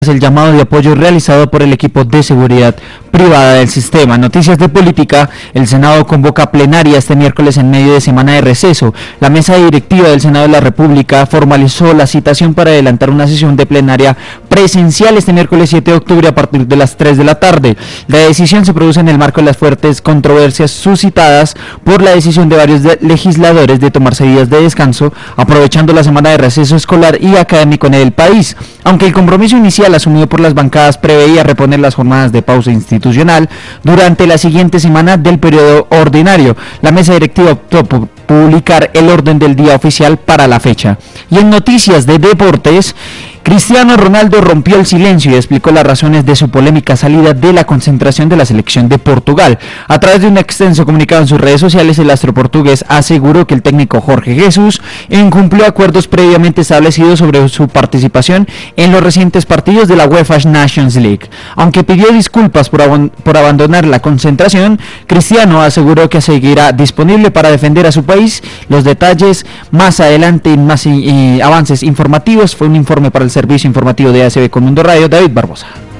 El llamado de apoyo realizado por el equipo de seguridad privada del sistema. Noticias de política: el Senado convoca plenaria este miércoles en medio de semana de receso. La mesa directiva del Senado de la República formalizó la citación para adelantar una sesión de plenaria presencial este miércoles 7 de octubre a partir de las 3 de la tarde. La decisión se produce en el marco de las fuertes controversias suscitadas por la decisión de varios legisladores de tomarse días de descanso, aprovechando la semana de receso escolar y académico en el país. Aunque el compromiso inicial asumido por las bancadas preveía reponer las jornadas de pausa institucional durante la siguiente semana del periodo ordinario, la mesa directiva optó por publicar el orden del día oficial para la fecha. Y en noticias de deportes, Cristiano Ronaldo rompió el silencio y explicó las razones de su polémica salida de la concentración de la selección de Portugal. A través de un extenso comunicado en sus redes sociales, el astro portugués aseguró que el técnico Jorge Jesús incumplió acuerdos previamente establecidos sobre su participación en los recientes partidos de la UEFA Nations League. Aunque pidió disculpas por abandonar la concentración, Cristiano aseguró que seguirá disponible para defender a su país. Los detalles más adelante, más avances informativos. Fue un informe para el servicio informativo de ACB con Mundo Radio, David Barbosa.